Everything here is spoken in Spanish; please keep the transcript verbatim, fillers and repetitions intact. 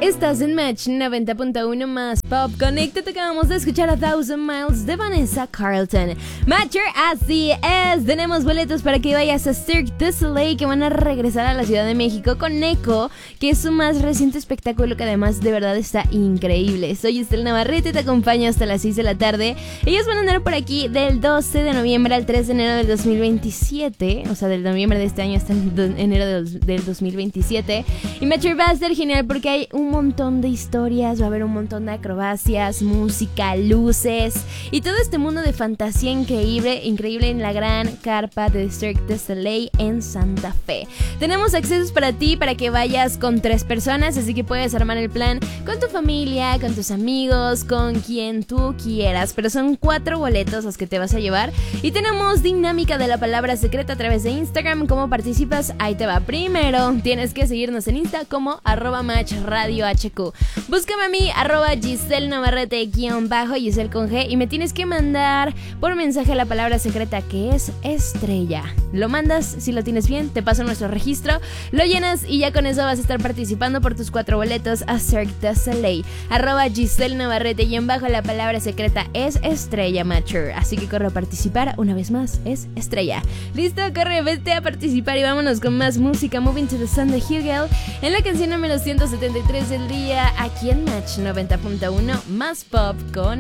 Estás en Match noventa punto uno más Pop. Conéctate, acabamos de escuchar a Thousand Miles de Vanessa Carlton. Matcher, así es. Tenemos boletos para que vayas a Cirque du Soleil, que van a regresar a la Ciudad de México con Echo, que es su más reciente espectáculo, que además de verdad está increíble. Soy Estel Navarrete, te acompaño hasta las seis de la tarde. Ellos van a andar por aquí del doce de noviembre al tres de enero del dos mil veintisiete. O sea, del noviembre de este año hasta el enero del, del dos mil veintisiete. Y Matcher va a ser genial porque hay un montón de historias, va a haber un montón de acrobacias, música, luces y todo este mundo de fantasía increíble, increíble en la gran carpa de Cirque du Soleil en Santa Fe. Tenemos accesos para ti, para que vayas con tres personas, así que puedes armar el plan con tu familia, con tus amigos, con quien tú quieras, pero son cuatro boletos los que te vas a llevar. Y tenemos dinámica de la palabra secreta a través de Instagram. ¿Cómo participas? Ahí te va. Primero tienes que seguirnos en Insta como arroba match radio hq. Búscame a mí, arroba Giselle Navarrete guión bajo, Giselle con G, y me tienes que mandar por mensaje la palabra secreta, que es estrella. Lo mandas, si lo tienes bien, te paso nuestro registro, lo llenas y ya con eso vas a estar participando por tus cuatro boletos a Cirque du Soleil. Arroba Giselle Navarrete guión bajo, la palabra secreta es estrella, Matcher. Así que corre a participar, una vez más, es estrella. Listo, corre, vete a participar y vámonos con más música. Moving to the Sun de Hugel en la canción número ciento setenta y tres del día, aquí en Match noventa punto uno más Pop con